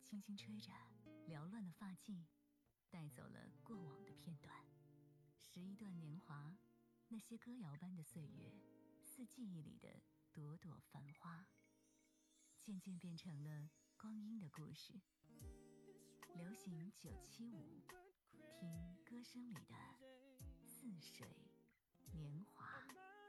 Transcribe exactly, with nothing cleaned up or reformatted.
轻轻吹着，缭乱了发髻，带走了过往的片段。十一段年华，那些歌谣般的岁月，似记忆里的朵朵繁花，渐渐变成了光阴的故事。流行九七五，听歌声里的似水年华。